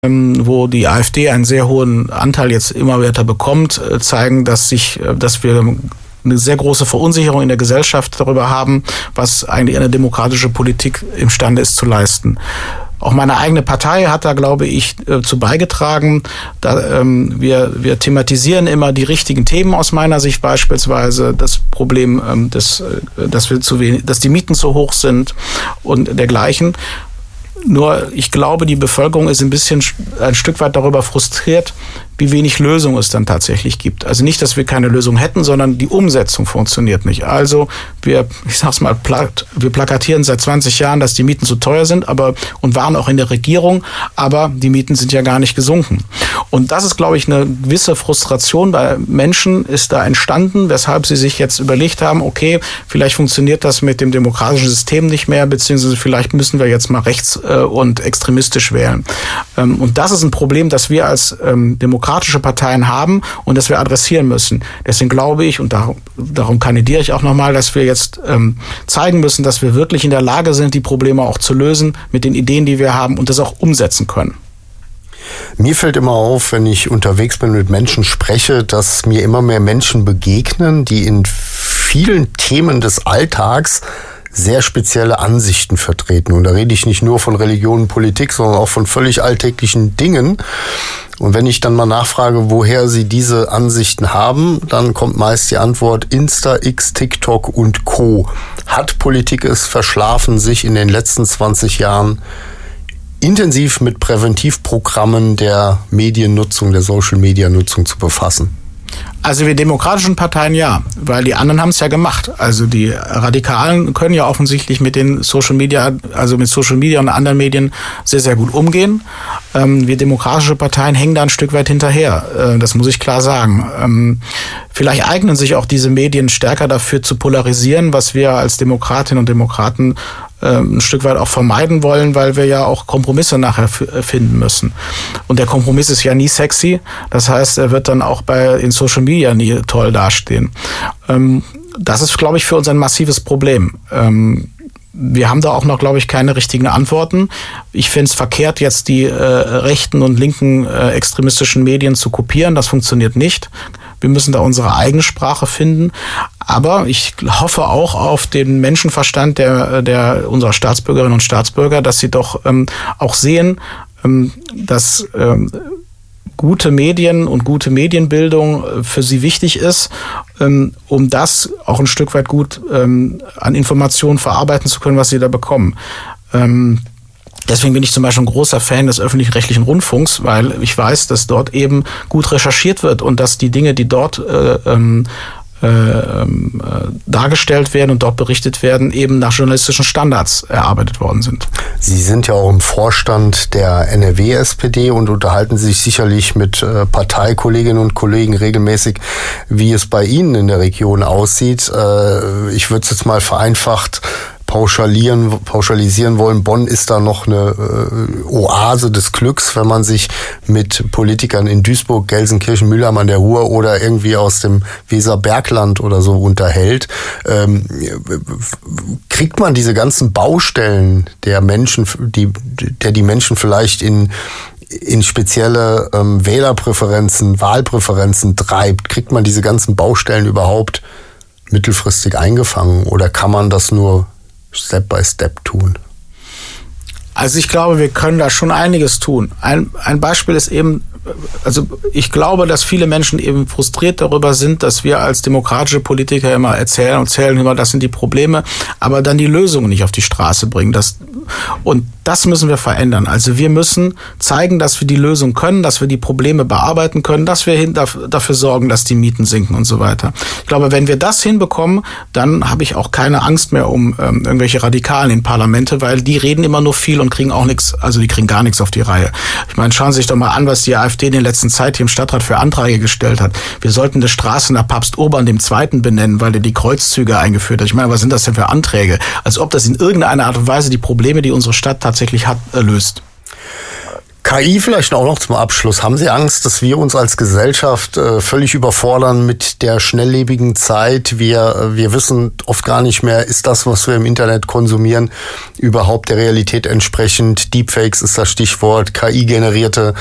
wo die AfD einen sehr hohen Anteil jetzt immer weiter bekommt, zeigen, dass wir eine sehr große Verunsicherung in der Gesellschaft darüber haben, was eigentlich eine demokratische Politik imstande ist zu leisten. Auch meine eigene Partei hat da, glaube ich, zu beigetragen. Wir thematisieren immer die richtigen Themen aus meiner Sicht, beispielsweise das Problem, dass die Mieten zu hoch sind und dergleichen. Nur ich glaube, die Bevölkerung ist ein Stück weit darüber frustriert, wie wenig Lösung es dann tatsächlich gibt. Also nicht, dass wir keine Lösung hätten, sondern die Umsetzung funktioniert nicht. Also wir plakatieren seit 20 Jahren, dass die Mieten zu teuer sind, und waren auch in der Regierung, aber die Mieten sind ja gar nicht gesunken. Und das ist, glaube ich, eine gewisse Frustration bei Menschen ist da entstanden, weshalb sie sich jetzt überlegt haben, okay, vielleicht funktioniert das mit dem demokratischen System nicht mehr, beziehungsweise vielleicht müssen wir jetzt mal rechts und extremistisch wählen. Und das ist ein Problem, das wir als demokratische Parteien haben und das wir adressieren müssen. Deswegen glaube ich, und darum kandidiere ich auch nochmal, dass wir jetzt zeigen müssen, dass wir wirklich in der Lage sind, die Probleme auch zu lösen mit den Ideen, die wir haben und das auch umsetzen können. Mir fällt immer auf, wenn ich unterwegs bin, mit Menschen spreche, dass mir immer mehr Menschen begegnen, die in vielen Themen des Alltags sehr spezielle Ansichten vertreten. Und da rede ich nicht nur von Religion und Politik, sondern auch von völlig alltäglichen Dingen. Und wenn ich dann mal nachfrage, woher sie diese Ansichten haben, dann kommt meist die Antwort Insta, X, TikTok und Co. Hat Politik es verschlafen, sich in den letzten 20 Jahren intensiv mit Präventivprogrammen der Mediennutzung, der Social-Media-Nutzung zu befassen? Also wir demokratischen Parteien ja, weil die anderen haben es ja gemacht. Also die Radikalen können ja offensichtlich mit den Social Media und anderen Medien sehr, sehr gut umgehen. Wir demokratische Parteien hängen da ein Stück weit hinterher. Das muss ich klar sagen. Vielleicht eignen sich auch diese Medien stärker dafür zu polarisieren, was wir als Demokratinnen und Demokraten ein Stück weit auch vermeiden wollen, weil wir ja auch Kompromisse nachher finden müssen. Und der Kompromiss ist ja nie sexy. Das heißt, er wird dann auch in Social Media nie toll dastehen. Das ist, glaube ich, für uns ein massives Problem. Wir haben da auch noch, glaube ich, keine richtigen Antworten. Ich finde es verkehrt, jetzt die rechten und linken extremistischen Medien zu kopieren. Das funktioniert nicht. Wir müssen da unsere eigene Sprache finden. Aber ich hoffe auch auf den Menschenverstand der unserer Staatsbürgerinnen und Staatsbürger, dass sie doch auch sehen, dass gute Medien und gute Medienbildung für sie wichtig ist, um das auch ein Stück weit gut an Informationen verarbeiten zu können, was sie da bekommen. Deswegen bin ich zum Beispiel ein großer Fan des öffentlich-rechtlichen Rundfunks, weil ich weiß, dass dort eben gut recherchiert wird und dass die Dinge, die dort dargestellt werden und dort berichtet werden, eben nach journalistischen Standards erarbeitet worden sind. Sie sind ja auch im Vorstand der NRW-SPD und unterhalten sich sicherlich mit Parteikolleginnen und Kollegen regelmäßig, wie es bei Ihnen in der Region aussieht. Ich würde es jetzt mal vereinfacht pauschalisieren wollen. Bonn ist da noch eine Oase des Glücks, wenn man sich mit Politikern in Duisburg, Gelsenkirchen, Mülheim an der Ruhr oder irgendwie aus dem Weserbergland oder so unterhält. Kriegt man diese ganzen Baustellen der Menschen, die Menschen vielleicht in spezielle Wählerpräferenzen, Wahlpräferenzen treibt, kriegt man diese ganzen Baustellen überhaupt mittelfristig eingefangen oder kann man das nur Step by Step tun? Also ich glaube, wir können da schon einiges tun. Ein Beispiel ist eben, also ich glaube, dass viele Menschen eben frustriert darüber sind, dass wir als demokratische Politiker immer erzählen, das sind die Probleme, aber dann die Lösungen nicht auf die Straße bringen. Und das müssen wir verändern. Also wir müssen zeigen, dass wir die Lösung können, dass wir die Probleme bearbeiten können, dass wir dafür sorgen, dass die Mieten sinken und so weiter. Ich glaube, wenn wir das hinbekommen, dann habe ich auch keine Angst mehr um irgendwelche Radikalen in Parlamente, weil die reden immer nur viel und kriegen auch nichts, also die kriegen gar nichts auf die Reihe. Ich meine, schauen Sie sich doch mal an, was die AfD in der letzten Zeit hier im Stadtrat für Anträge gestellt hat. Wir sollten eine Straße nach Papst Urban II. Benennen, weil der die Kreuzzüge eingeführt hat. Ich meine, was sind das denn für Anträge? Als ob das in irgendeiner Art und Weise die Probleme, die unsere Stadt tatsächlich hat, löst. KI vielleicht auch noch zum Abschluss. Haben Sie Angst, dass wir uns als Gesellschaft völlig überfordern mit der schnelllebigen Zeit? Wir wissen oft gar nicht mehr, ist das, was wir im Internet konsumieren, überhaupt der Realität entsprechend? Deepfakes ist das Stichwort, KI-generierte